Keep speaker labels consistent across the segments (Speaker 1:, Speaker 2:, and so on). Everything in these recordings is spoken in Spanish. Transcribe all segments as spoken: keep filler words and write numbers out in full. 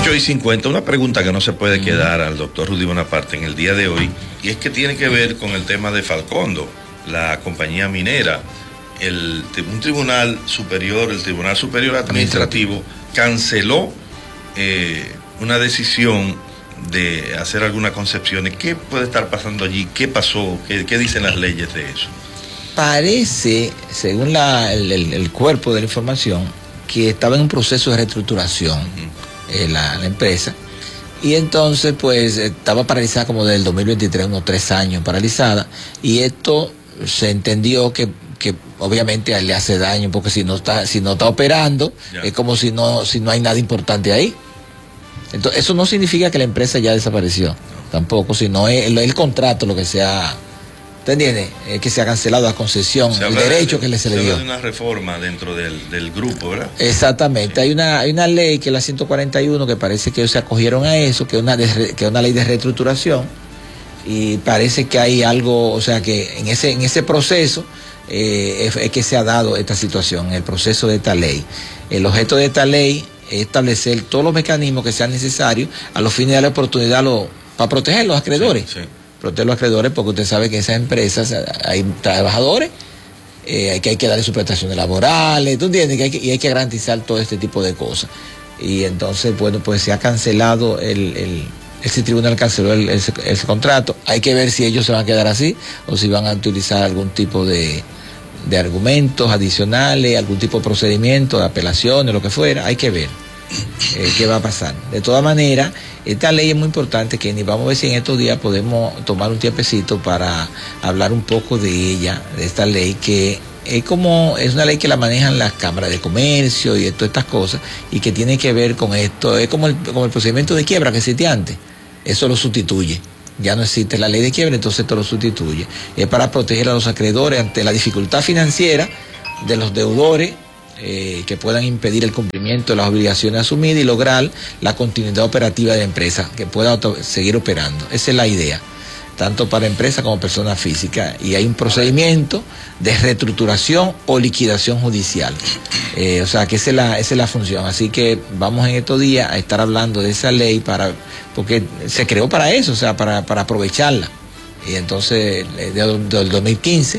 Speaker 1: ocho y cincuenta, una pregunta que no se puede quedar al doctor Rudy Bonaparte en el día de hoy, y es que tiene que ver con el tema de Falcondo, la compañía minera. El, un tribunal superior, el Tribunal Superior Administrativo, canceló eh, una decisión de hacer algunas concepciones. ¿Qué puede estar pasando allí? ¿Qué pasó? ¿Qué, qué dicen las leyes de eso?
Speaker 2: Parece, según la, el, el, el cuerpo de la información, que estaba en un proceso de reestructuración uh-huh. eh, la, la empresa, y entonces pues estaba paralizada como desde el dos mil veintitrés, unos tres años paralizada, y esto se entendió que, que obviamente le hace daño, porque si no está, si no está operando, ya. es como si no, si no hay nada importante ahí. Entonces, eso no significa que la empresa ya desapareció, no. tampoco, sino es el, el contrato lo que sea. ¿Te entiendes? Eh, que se ha cancelado la concesión, el derecho de, que le se, se le dio.
Speaker 1: Se habla de una reforma dentro del, del grupo, ¿verdad?
Speaker 2: Exactamente. Sí. Hay una hay una ley que es la ciento cuarenta y uno que parece que ellos se acogieron a eso, que es una, de, que es una ley de reestructuración, y parece que hay algo, o sea, que en ese en ese proceso eh, es, es que se ha dado esta situación, el proceso de esta ley. El objeto de esta ley es establecer todos los mecanismos que sean necesarios a los fines de la oportunidad lo, para proteger a los acreedores. Sí, sí. Proteger a los acreedores, porque usted sabe que en esas empresas hay trabajadores, eh, hay que hay que darle sus prestaciones laborales, ¿tú entiendes? Que hay que, y hay que garantizar todo este tipo de cosas. Y entonces, bueno, pues se ha cancelado, el, el ese tribunal canceló el, ese, ese contrato. Hay que ver si ellos se van a quedar así o si van a utilizar algún tipo de, de argumentos adicionales, algún tipo de procedimiento, de apelaciones, lo que fuera. Hay que ver eh, qué va a pasar. De todas maneras, esta ley es muy importante, que ni vamos a ver si en estos días podemos tomar un tiempecito para hablar un poco de ella, de esta ley, que es como, es una ley que la manejan las cámaras de comercio y todas estas cosas, y que tiene que ver con esto, es como el, como el procedimiento de quiebra que existía antes, eso lo sustituye. Ya no existe la ley de quiebra, entonces esto lo sustituye. Es para proteger a los acreedores ante la dificultad financiera de los deudores, Eh, que puedan impedir el cumplimiento de las obligaciones asumidas y lograr la continuidad operativa de la empresa, que pueda seguir operando. Esa es la idea, tanto para empresa como persona física, y hay un procedimiento de reestructuración o liquidación judicial. Eh, o sea, que esa es, la, esa es la función. Así que vamos en estos días a estar hablando de esa ley, para porque se creó para eso, o sea, para, para aprovecharla. Y entonces, del de, de dos mil quince,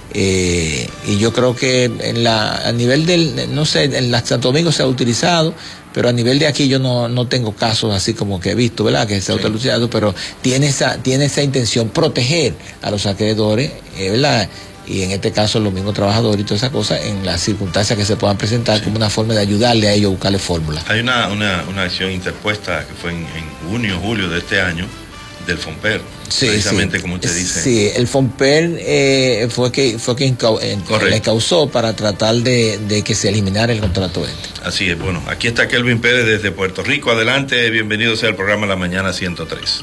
Speaker 2: Eh, y yo creo que en la, a nivel del, no sé, en la Santo Domingo se ha utilizado, pero a nivel de aquí yo no, no tengo casos así como que he visto, ¿verdad? Que se ha sí. utilizado, pero tiene esa, tiene esa intención, proteger a los acreedores, eh, ¿verdad? Y en este caso los mismos trabajadores y todas esas cosas, en las circunstancias que se puedan presentar, sí. como una forma de ayudarle a ellos a buscarle fórmulas.
Speaker 1: Hay una, una, una acción interpuesta que fue en, en junio, julio de este año, del FOMPER, sí, precisamente sí. como usted dice.
Speaker 2: Sí, el FOMPER eh, fue que fue quien le causó para tratar de, de que se eliminara el contrato este.
Speaker 1: Así es, bueno, aquí está Kelvin Pérez desde Puerto Rico. Adelante, bienvenido sea al programa La Mañana ciento tres.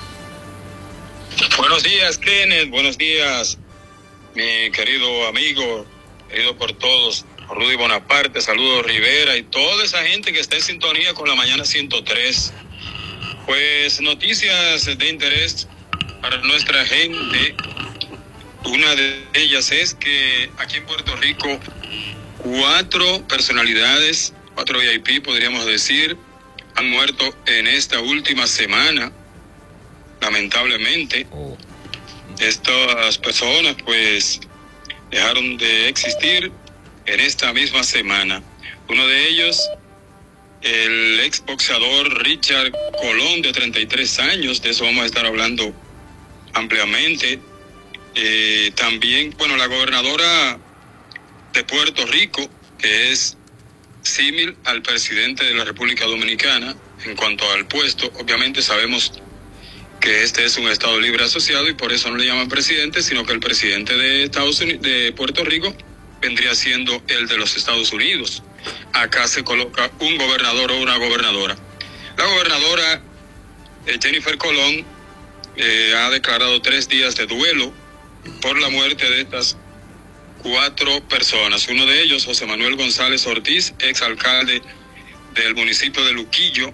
Speaker 3: Buenos días, Kenneth, buenos días, mi querido amigo, querido por todos, Rudy Bonaparte, saludos Rivera y toda esa gente que está en sintonía con La Mañana ciento tres. Pues noticias de interés para nuestra gente. Una de ellas es que aquí en Puerto Rico cuatro personalidades, cuatro V I P podríamos decir, han muerto en esta última semana, lamentablemente. Estas personas pues dejaron de existir en esta misma semana. Uno de ellos, el exboxeador Richard Colón, de treinta y tres años, de eso vamos a estar hablando ampliamente. Eh, también, bueno, la gobernadora de Puerto Rico, que es símil al presidente de la República Dominicana en cuanto al puesto. Obviamente sabemos que este es un Estado libre asociado y por eso no le llaman presidente, sino que el presidente de Estados Unidos, de Puerto Rico, vendría siendo el de los Estados Unidos. Acá se coloca un gobernador o una gobernadora. La gobernadora eh, Jennifer Colón eh, ha declarado tres días de duelo por la muerte de estas cuatro personas. Uno de ellos, José Manuel González Ortiz, exalcalde del municipio de Luquillo,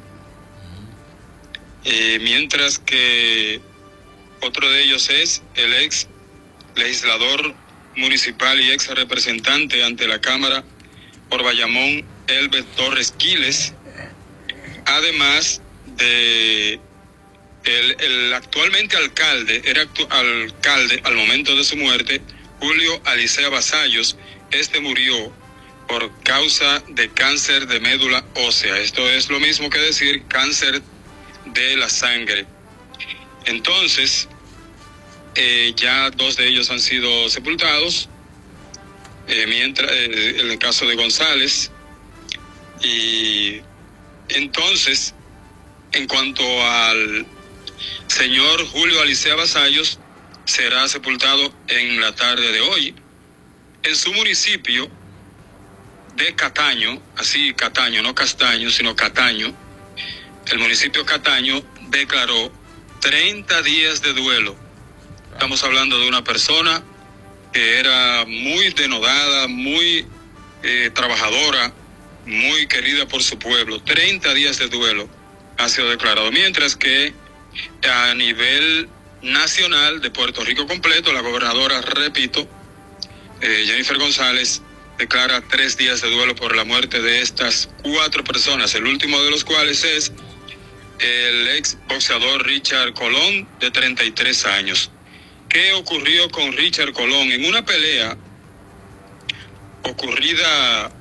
Speaker 3: eh, mientras que otro de ellos es el ex legislador municipal y ex representante ante la Cámara por Bayamón, Elbert Torres Quiles, además de el, el actualmente alcalde, era actu, alcalde al momento de su muerte, Julio Alicea Vasallos. Este murió por causa de cáncer de médula ósea. Esto es lo mismo que decir cáncer de la sangre. Entonces, eh, ya dos de ellos han sido sepultados, eh, mientras eh, en el caso de González. Y entonces, en cuanto al señor Julio Alicea Vasallos, será sepultado en la tarde de hoy en su municipio de Cataño, así Cataño, no Castaño, sino Cataño. El municipio Cataño declaró treinta días de duelo. Estamos hablando de una persona que era muy denodada, muy eh, trabajadora, muy querida por su pueblo. treinta días de duelo ha sido declarado. Mientras que a nivel nacional de Puerto Rico completo, la gobernadora, repito, eh, Jennifer González, declara tres días de duelo por la muerte de estas cuatro personas, el último de los cuales es el ex boxeador Richard Colón, de treinta y tres años. ¿Qué ocurrió con Richard Colón? En una pelea ocurrida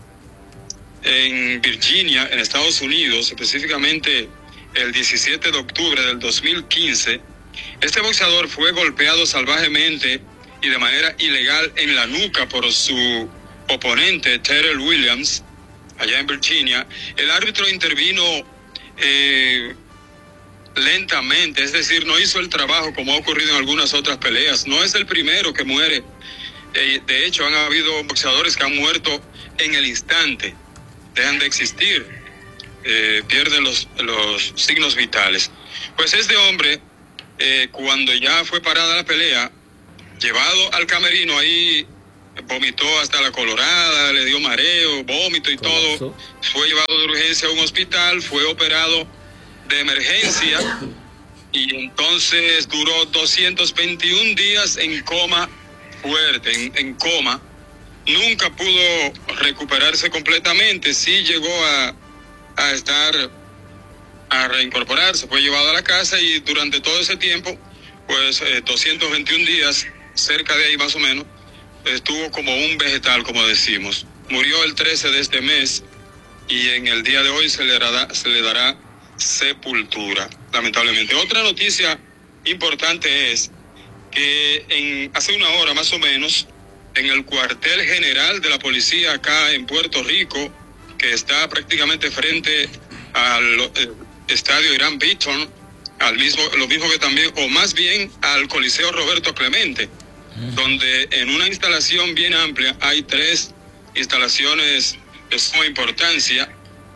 Speaker 3: en Virginia, en Estados Unidos, específicamente el diecisiete de octubre del dos mil quince, este boxeador fue golpeado salvajemente y de manera ilegal en la nuca por su oponente, Terrell Williams, allá en Virginia. El árbitro intervino eh, lentamente, es decir, no hizo el trabajo como ha ocurrido en algunas otras peleas. No es el primero que muere. Eh, de hecho, han habido boxeadores que han muerto en el instante, dejan de existir, eh, pierden los, los signos vitales. Pues este hombre, eh, cuando ya fue parada la pelea, llevado al camerino, ahí vomitó hasta la colorada, le dio mareo, vómito y todo. Fue llevado de urgencia a un hospital, fue operado de emergencia y entonces duró doscientos veintiún días en coma fuerte, en, en coma. Nunca pudo recuperarse completamente. Sí llegó a, a estar, a reincorporarse, fue llevado a la casa y durante todo ese tiempo, pues eh, doscientos veintiún días, cerca de ahí más o menos, estuvo como un vegetal, como decimos. Murió el trece de este mes y en el día de hoy se le dará, se le dará sepultura, lamentablemente. Otra noticia importante es que en, hace una hora más o menos, en el cuartel general de la policía acá en Puerto Rico, que está prácticamente frente al eh, estadio Irán Bithorn, al mismo, lo mismo que también, o más bien al Coliseo Roberto Clemente, mm. donde en una instalación bien amplia hay tres instalaciones de suma importancia.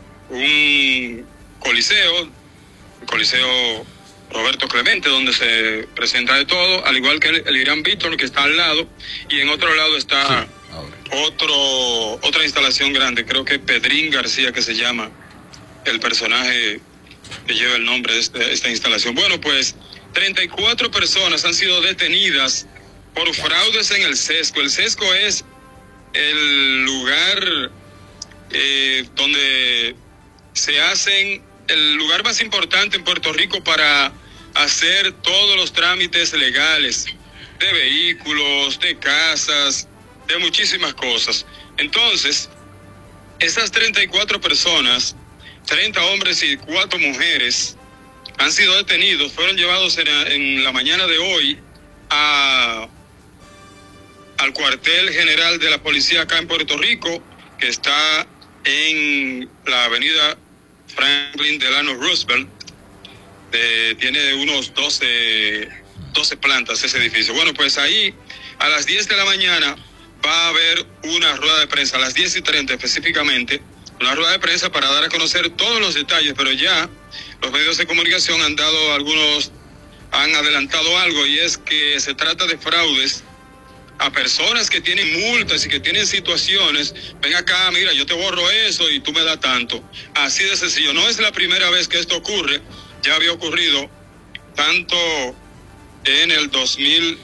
Speaker 3: Un coliseo, el Coliseo Roberto Clemente, donde se presenta de todo, al igual que el, el Irán Bithorn, que está al lado, y en otro lado está sí, otro otra instalación grande, creo que Pedrín García, que se llama el personaje que lleva el nombre de este, esta instalación. Bueno, pues treinta y cuatro personas han sido detenidas por fraudes en el sesco. El sesco es el lugar eh, donde se hacen, el lugar más importante en Puerto Rico para hacer todos los trámites legales de vehículos, de casas, de muchísimas cosas. Entonces, esas treinta y cuatro personas, treinta hombres y cuatro mujeres, han sido detenidos, fueron llevados en, en la mañana de hoy a, al cuartel general de la policía acá en Puerto Rico, que está en la avenida Franklin Delano Roosevelt. Eh, tiene unos doce, doce plantas ese edificio. Bueno, pues ahí a las diez de la mañana va a haber una rueda de prensa, a las diez y treinta específicamente, una rueda de prensa para dar a conocer todos los detalles, pero ya los medios de comunicación han dado algunos, han adelantado algo, y es que se trata de fraudes a personas que tienen multas y que tienen situaciones. Ven acá, mira, yo te borro eso y tú me das tanto. Así de sencillo. No es la primera vez que esto ocurre, ya había ocurrido tanto en el dos mil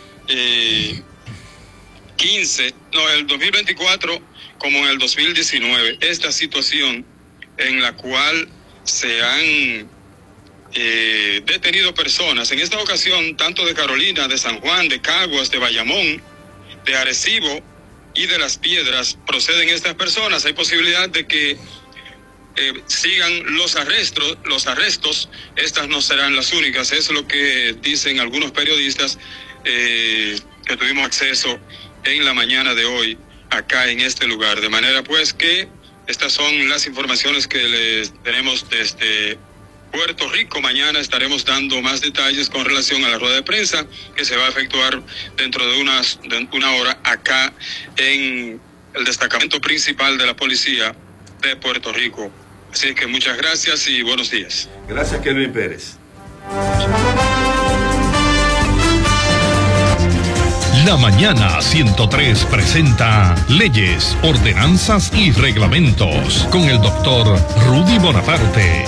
Speaker 3: quince, no, el dos mil veinticuatro, como en el dos mil diecinueve, esta situación en la cual se han eh, detenido personas. En esta ocasión, tanto de Carolina, de San Juan, de Caguas, de Bayamón, de Arecibo y de Las Piedras proceden estas personas. Hay posibilidad de que eh, sigan los arrestos, los arrestos. Estas no serán las únicas, es lo que dicen algunos periodistas eh, que tuvimos acceso en la mañana de hoy acá en este lugar. De manera pues que estas son las informaciones que les tenemos desde Puerto Rico. Mañana estaremos dando más detalles con relación a la rueda de prensa que se va a efectuar dentro de, unas, de una hora acá en el destacamento principal de la policía de Puerto Rico. Así que muchas gracias y buenos días.
Speaker 1: Gracias, Kelvin Pérez.
Speaker 4: La Mañana ciento tres presenta Leyes, Ordenanzas y Reglamentos con el doctor Rudy Bonaparte.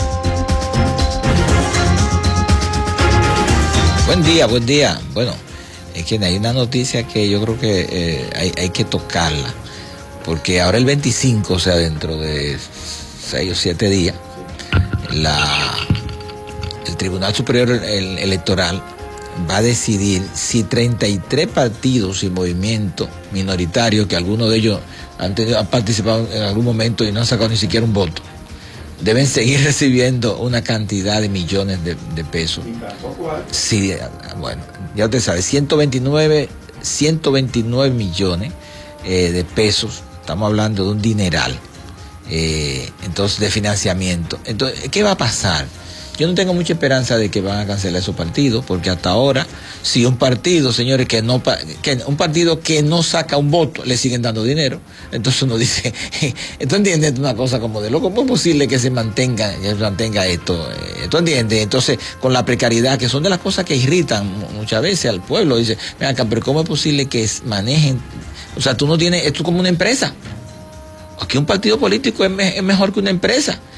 Speaker 2: Buen día, buen día. Bueno, es que hay una noticia que yo creo que eh, hay, hay que tocarla, porque ahora el veinticinco, o sea, dentro de seis o siete días, la, el Tribunal Superior el, Electoral va a decidir si treinta y tres partidos y movimientos minoritarios, que algunos de ellos han, tenido, han participado en algún momento y no han sacado ni siquiera un voto, deben seguir recibiendo una cantidad de millones de, de pesos. Sí, bueno, ya usted sabe, ciento veintinueve millones eh, de pesos, estamos hablando de un dineral, eh, entonces de financiamiento. Entonces, ¿qué va a pasar? Yo no tengo mucha esperanza de que van a cancelar esos partidos, porque hasta ahora, si un partido, señores, que no que un partido que no saca un voto, le siguen dando dinero, entonces uno dice, ¿tú entiendes una cosa como de loco? ¿Cómo es posible que se mantenga, que se mantenga esto? ¿Tú entiendes? Entonces, con la precariedad, que son de las cosas que irritan muchas veces al pueblo, dice, ven acá, pero ¿cómo es posible que manejen? O sea, tú no tienes, esto es como una empresa. Aquí un partido político es, me, es mejor que una empresa.